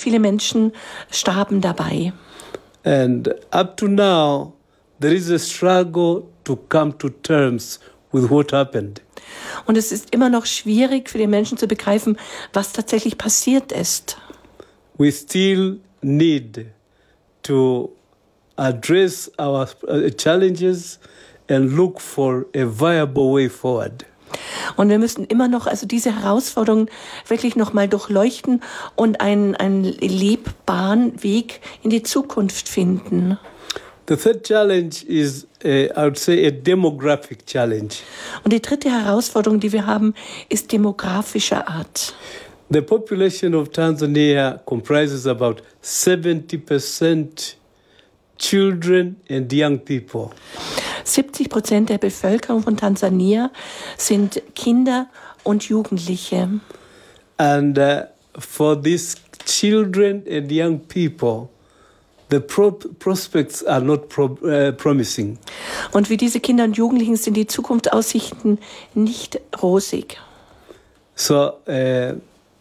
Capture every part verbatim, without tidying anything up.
viele Menschen starben dabei. And up to now, there is a struggle to come to terms with what happened. Und es ist immer noch schwierig für die Menschen zu begreifen, was tatsächlich passiert ist. We still need to address our challenges and look for a viable way forward. Und wir müssen immer noch also diese Herausforderungen wirklich noch mal durchleuchten und einen, einen lebbaren Weg in die Zukunft finden. The third challenge is, uh, I would say, a demographic challenge. Und die dritte Herausforderung, die wir haben, ist demografischer Art. The population of Tanzania comprises about seventy percent children and young people. siebzig Prozent der Bevölkerung von Tansania sind Kinder und Jugendliche. And uh, for these children and young people, the pro- prospects are not pro- uh, promising. Und für diese Kinder und Jugendlichen sind die Zukunftsaussichten nicht rosig. So uh,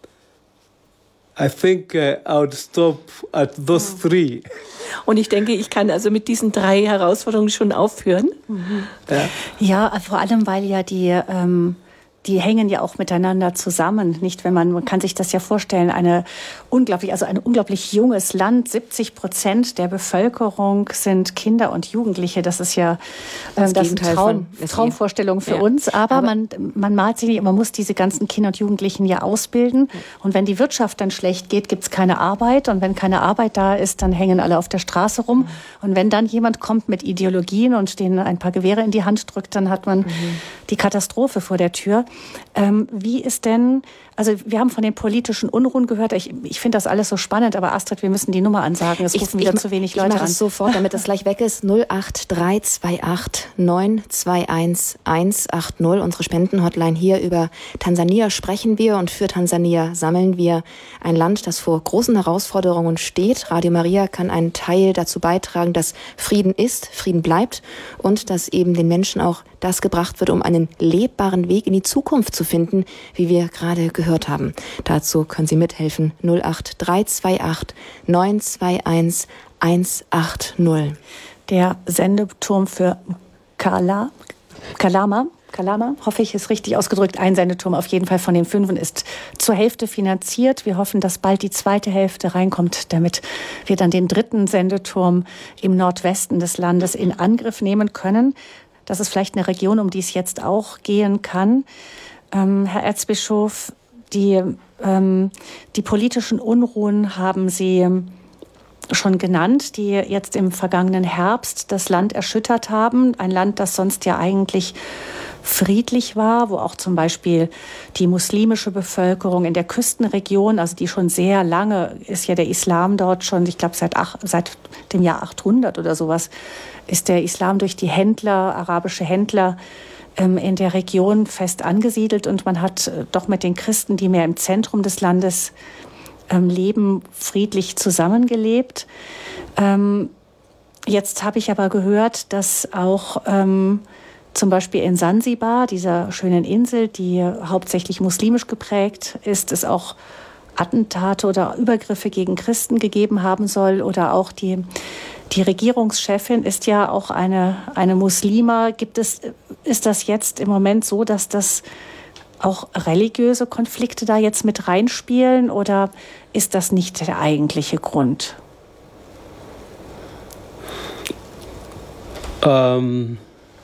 I think uh, I would stop at those three. Und ich denke, ich kann also mit diesen drei Herausforderungen schon aufhören. Mhm. Ja. ja, vor allem, weil ja die, ähm, die hängen ja auch miteinander zusammen. Nicht, wenn man, man kann sich das ja vorstellen, eine unglaublich, also ein unglaublich junges Land. siebzig Prozent der Bevölkerung sind Kinder und Jugendliche. Das ist ja äh, das, das ist eine Traum, Traumvorstellung für ja. uns. Aber, Aber man, man malt sich nicht, man muss diese ganzen Kinder und Jugendlichen ja ausbilden. Ja. Und wenn die Wirtschaft dann schlecht geht, gibt es keine Arbeit. Und wenn keine Arbeit da ist, dann hängen alle auf der Straße rum. Mhm. Und wenn dann jemand kommt mit Ideologien und denen ein paar Gewehre in die Hand drückt, dann hat man mhm. die Katastrophe vor der Tür. Ähm, wie ist denn, also wir haben von den politischen Unruhen gehört, ich, ich finde das alles so spannend, aber Astrid, wir müssen die Nummer ansagen, es rufen ich, wieder ich, zu wenig Leute an. Ich mache es sofort, damit es gleich weg ist, null acht drei zwei acht neun zwei eins eins acht null, unsere Spendenhotline hier. Über Tansania sprechen wir und für Tansania sammeln wir, ein Land, das vor großen Herausforderungen steht. Radio Maria kann einen Teil dazu beitragen, dass Frieden ist, Frieden bleibt und dass eben den Menschen auch das gebracht wird, um einen lebbaren Weg in die Zukunft zu finden, wie wir gerade gehört haben. Dazu können Sie mithelfen. null acht drei zwei acht neun zwei eins eins acht null. Der Sendeturm für Kala, Kalama, Kalama, hoffe ich, ist richtig ausgedrückt. Ein Sendeturm auf jeden Fall von den Fünfen ist zur Hälfte finanziert. Wir hoffen, dass bald die zweite Hälfte reinkommt, damit wir dann den dritten Sendeturm im Nordwesten des Landes in Angriff nehmen können. Das ist vielleicht eine Region, um die es jetzt auch gehen kann. Ähm, Herr Erzbischof, die, ähm, die politischen Unruhen haben Sie schon genannt, die jetzt im vergangenen Herbst das Land erschüttert haben. Ein Land, das sonst ja eigentlich friedlich war, wo auch zum Beispiel die muslimische Bevölkerung in der Küstenregion, also die schon sehr lange, ist ja der Islam dort schon, ich glaube seit, ach, seit dem Jahr achthundert oder sowas, ist der Islam durch die Händler, arabische Händler ähm, in der Region fest angesiedelt und man hat äh, doch mit den Christen, die mehr im Zentrum des Landes ähm, leben, friedlich zusammengelebt. Ähm, jetzt habe ich aber gehört, dass auch ähm, zum Beispiel in Sansibar, dieser schönen Insel, die hauptsächlich muslimisch geprägt ist, es auch Attentate oder Übergriffe gegen Christen gegeben haben soll. Oder auch die, die Regierungschefin ist ja auch eine, eine Muslima. Gibt es, ist das jetzt im Moment so, dass das auch religiöse Konflikte da jetzt mit reinspielen? Oder ist das nicht der eigentliche Grund? Um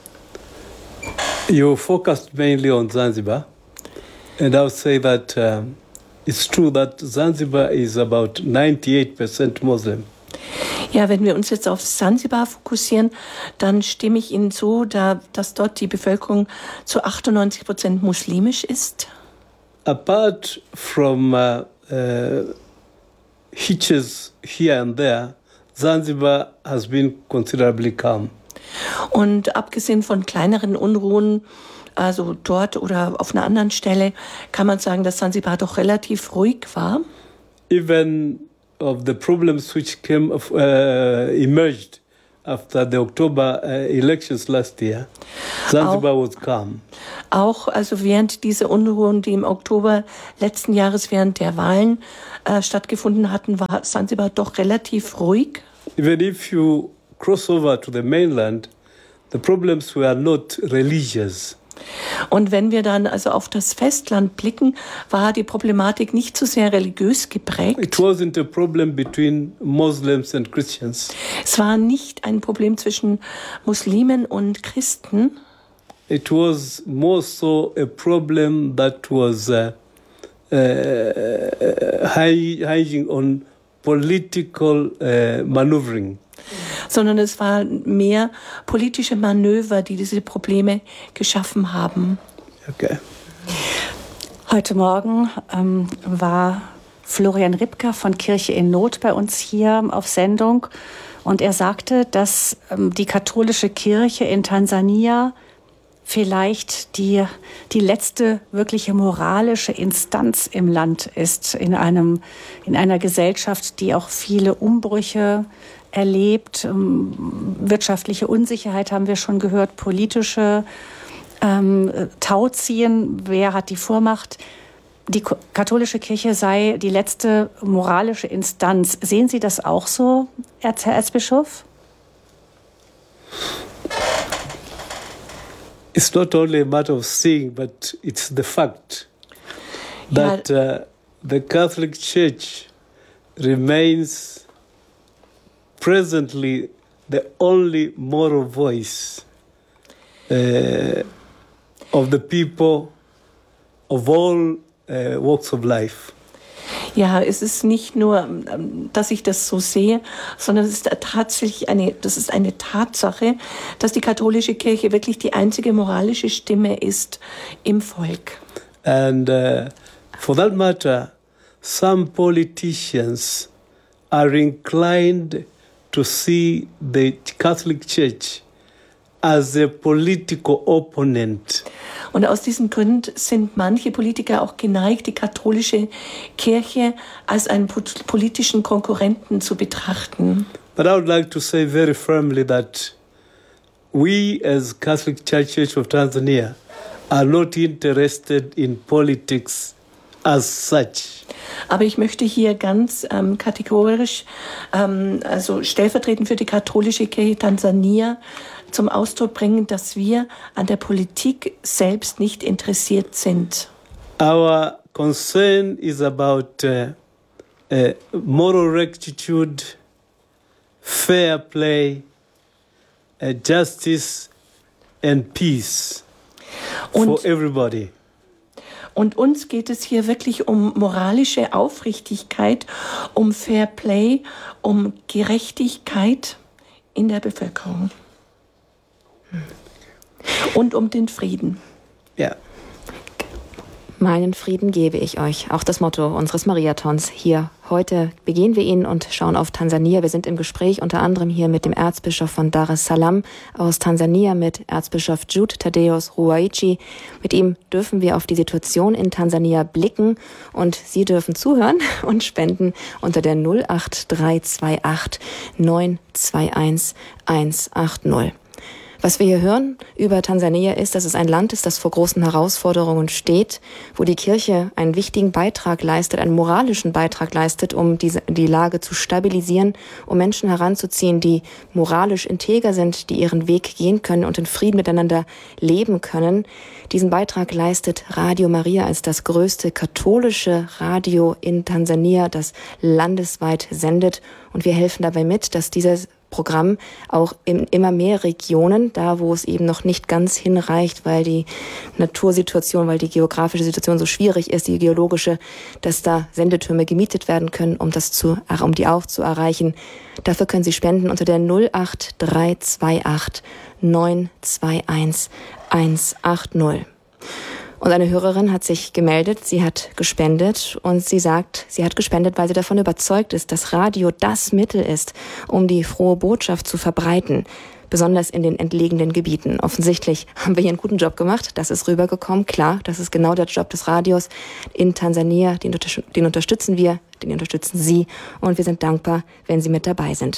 You focused mainly on Zanzibar, and I would say that um, it's true that Zanzibar is about ninety-eight percent Muslim. Ja, wenn wir uns jetzt auf Zanzibar fokussieren, dann stimme ich Ihnen zu, da, dass dort die Bevölkerung zu achtundneunzig Prozent muslimisch ist. Apart from uh, uh, hitches here and there, Zanzibar has been considerably calm. Und abgesehen von kleineren Unruhen, also dort oder auf einer anderen Stelle, kann man sagen, dass Zanzibar doch relativ ruhig war. Even of the problems which came uh, emerged after the October uh, elections last year, Zanzibar auch, was calm. Auch also während dieser Unruhen, die im Oktober letzten Jahres während der Wahlen äh, stattgefunden hatten, war Zanzibar doch relativ ruhig. Even if you cross over to the mainland, the problems were not religious. Und wenn wir dann also auf das Festland blicken, war die Problematik nicht so sehr religiös geprägt. It wasn't a problem between Muslims and Christians. Es war nicht ein Problem zwischen Muslimen und Christen. It was more so a problem that was uh, uh, hinging on political uh, maneuvering. Sondern es war mehr politische Manöver, die diese Probleme geschaffen haben. Okay. Heute Morgen ähm, war Florian Ripka von Kirche in Not bei uns hier auf Sendung und er sagte, dass ähm, die katholische Kirche in Tansania vielleicht die, die letzte wirkliche moralische Instanz im Land ist, in einem, in einer Gesellschaft, die auch viele Umbrüche erlebt. Wirtschaftliche Unsicherheit haben wir schon gehört, politische ähm, Tauziehen, wer hat die Vormacht? Die katholische Kirche sei die letzte moralische Instanz. Sehen Sie das auch so, Herr Erzbischof? It's not only a matter of seeing, but it's the fact that uh, the Catholic Church remains presently the only moral voice uh, of the people of all uh, walks of life. Ja, es ist nicht nur, dass ich das so sehe, sondern es ist tatsächlich eine, das ist eine Tatsache, dass die katholische Kirche wirklich die einzige moralische Stimme ist im Volk. And uh, for that matter, some politicians are inclined to see the Catholic Church as a political opponent. Und aus diesem Grund sind manche Politiker auch geneigt, die katholische Kirche als einen politischen Konkurrenten zu betrachten. But I would like to say very firmly that we as Catholic Church of Tanzania are not interested in politics as such. Aber ich möchte hier ganz ähm, kategorisch, ähm, also stellvertretend für die katholische Kirche Tansania, zum Ausdruck bringen, dass wir an der Politik selbst nicht interessiert sind. Our concern is about uh, uh, moral rectitude, fair play, uh, justice and peace und, for everybody. Und uns geht es hier wirklich um moralische Aufrichtigkeit, um Fair Play, um Gerechtigkeit in der Bevölkerung. Und um den Frieden. Ja. Meinen Frieden gebe ich euch. Auch das Motto unseres Mariathons hier. Heute begehen wir ihn und schauen auf Tansania. Wir sind im Gespräch unter anderem hier mit dem Erzbischof von Dar es Salaam aus Tansania, mit Erzbischof Jude Thaddeus Ruwa'ichi. Mit ihm dürfen wir auf die Situation in Tansania blicken und Sie dürfen zuhören und spenden unter der null acht drei zwei acht neun zwei eins eins acht null. Was wir hier hören über Tansania ist, dass es ein Land ist, das vor großen Herausforderungen steht, wo die Kirche einen wichtigen Beitrag leistet, einen moralischen Beitrag leistet, um diese, die Lage zu stabilisieren, um Menschen heranzuziehen, die moralisch integer sind, die ihren Weg gehen können und in Frieden miteinander leben können. Diesen Beitrag leistet Radio Maria als das größte katholische Radio in Tansania, das landesweit sendet. Und wir helfen dabei mit, dass dieses Programm auch in immer mehr Regionen, da wo es eben noch nicht ganz hinreicht, weil die Natursituation, weil die geografische Situation so schwierig ist, die geologische, dass da Sendetürme gemietet werden können, um das zu, um die auch zu erreichen. Dafür können Sie spenden unter der null acht drei zwei acht neun zwei eins eins acht null. Und eine Hörerin hat sich gemeldet, sie hat gespendet und sie sagt, sie hat gespendet, weil sie davon überzeugt ist, dass Radio das Mittel ist, um die frohe Botschaft zu verbreiten, besonders in den entlegenen Gebieten. Offensichtlich haben wir hier einen guten Job gemacht, das ist rübergekommen. Klar, das ist genau der Job des Radios in Tansania, den, den unterstützen wir, den unterstützen Sie und wir sind dankbar, wenn Sie mit dabei sind.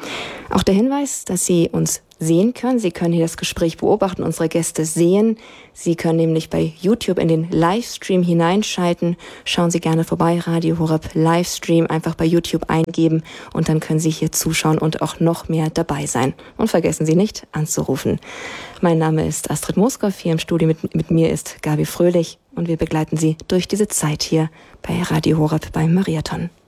Auch der Hinweis, dass Sie uns sehen können. Sie können hier das Gespräch beobachten, unsere Gäste sehen. Sie können nämlich bei YouTube in den Livestream hineinschalten. Schauen Sie gerne vorbei, Radio Horeb Livestream, einfach bei YouTube eingeben und dann können Sie hier zuschauen und auch noch mehr dabei sein. Und vergessen Sie nicht, anzurufen. Mein Name ist Astrid Moskow, hier im Studio mit, mit mir ist Gabi Fröhlich und wir begleiten Sie durch diese Zeit hier bei Radio Horeb beim Mariathon.